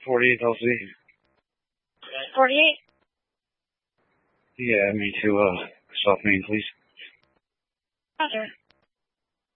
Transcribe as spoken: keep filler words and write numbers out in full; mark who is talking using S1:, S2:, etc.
S1: forty-eight L C.
S2: forty-eight?
S1: Yeah, me to uh, South Main, please.
S2: Roger.